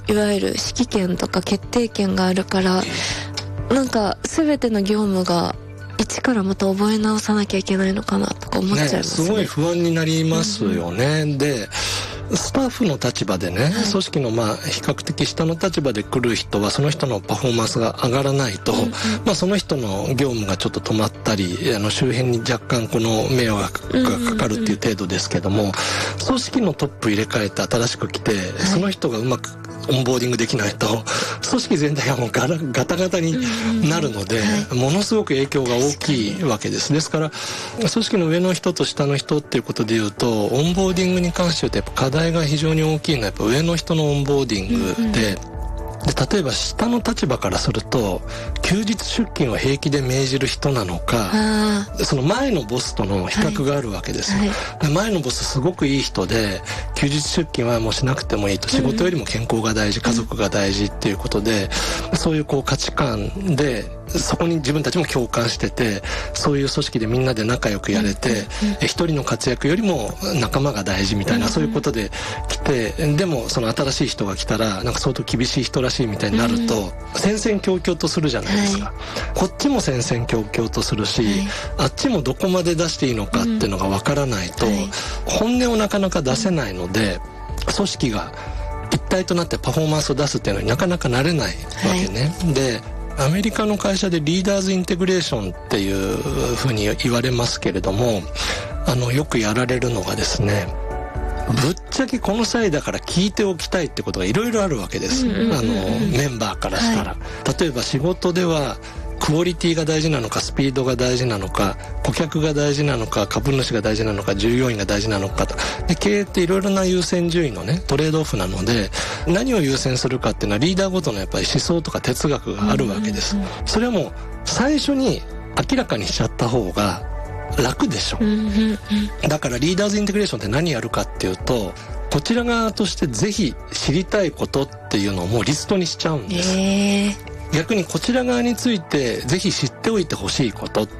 いわゆる指揮権とか決定権があるから、なんか全ての業務が一からまた覚え直さなきゃいけないのかなとか思っちゃいますね。 すごい不安になりますよね。でスタッフの立場でね、組織の比較的下の立場で来る人はその人のパフォーマンスが上がらないと、その人の業務がちょっと止まったり、周辺に若干この迷惑がかかるっていう程度ですけども、組織のトップ入れ替えて新しく来て、その人がうまくオンボーディングできないと組織全体がもうガタガタになるので、ものすごく影響が大きいわけです。ですから組織の上の人と下の人っていうことでいうと、オンボーディングに関して言うとやっぱ課題が非常に大きいのはやっぱ上の人のオンボーディングで、例えば下の立場からすると休日出勤を平気で命じる人なのか、その前のボスとの比較があるわけです、で前のボスすごくいい人で休日出勤はもうしなくてもいいと、仕事よりも健康が大事、家族が大事っていうことで、そういう価値観でそこに自分たちも共感してて、そういう組織でみんなで仲良くやれて、一人の活躍よりも仲間が大事みたいな、そういうことで来て、でもその新しい人が来たらなんか相当厳しい人らしいみたいになると、戦々恐々とするじゃないですか、こっちも戦々恐々とするし、あっちもどこまで出していいのかっていうのがわからないと、本音をなかなか出せないので、組織が一体となってパフォーマンスを出すっていうのになかなかなれないわけね、でアメリカの会社でリーダーズインテグレーションっていうふうに言われますけれども、よくやられるのがですね、ぶっちゃけこの際だから聞いておきたいってことがいろいろあるわけです、メンバーからしたら、例えば仕事ではクオリティが大事なのか、スピードが大事なのか、顧客が大事なのか、株主が大事なのか、従業員が大事なのかと。で経営っていろいろな優先順位のねトレードオフなので、何を優先するかっていうのはリーダーごとのやっぱり思想とか哲学があるわけです、それはもう最初に明らかにしちゃった方が楽でしょ、だからリーダーズインテグレーションって何やるかっていうと、こちら側としてぜひ知りたいことっていうのをもうリストにしちゃうんです、逆にこちら側についてぜひ知っておいてほしいことって、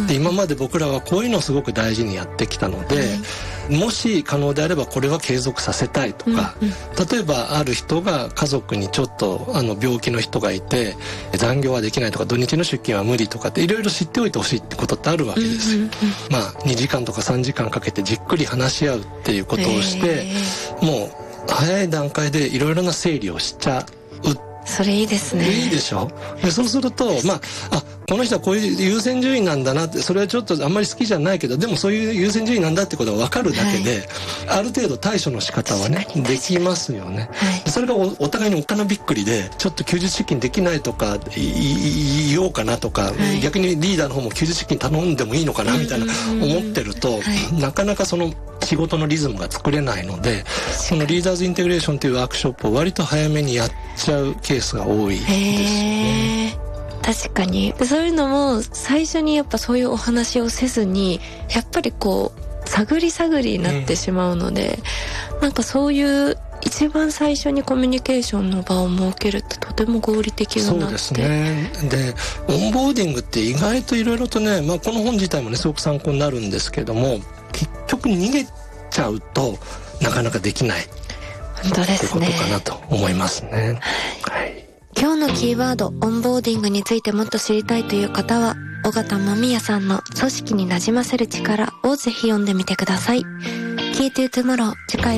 今まで僕らはこういうのをすごく大事にやってきたので、もし可能であればこれは継続させたいとか、例えばある人が家族にちょっと病気の人がいて残業はできないとか、土日の出勤は無理とかっていろいろ知っておいてほしいってことってあるわけですよ、2時間とか3時間かけてじっくり話し合うっていうことをして、もう早い段階でいろいろな整理をしちゃう。 それいいですね。 いいでしょ。でそうするとこの人はこういう優先順位なんだなって、それはちょっとあんまり好きじゃないけど、でもそういう優先順位なんだってことが分かるだけで、ある程度対処の仕方はねできますよね、それがお互いにおっかなびっくりで、ちょっと休日出勤できないとか言おうかなとか、逆にリーダーの方も休日出勤頼んでもいいのかなみたいな思ってると、なかなかその仕事のリズムが作れないので、そのリーダーズインテグレーションというワークショップを割と早めにやっちゃうケースが多いですよね。 確かにそういうのも最初にやっぱそういうお話をせずに、やっぱり探り探りになってしまうので、なんかそういう一番最初にコミュニケーションの場を設けるってとても合理的だなって。 そうですね。でオンボーディングって意外といろいろとね、この本自体もねすごく参考になるんですけども、結局逃げちゃうとなかなかできない。 本当ですね。 ってことかなと思いますね。 今日のキーワード、オンボーディングについてもっと知りたいという方は、尾形間宮さんの組織に馴染ませる力をぜひ読んでみてください。Key to Tomorrow、次回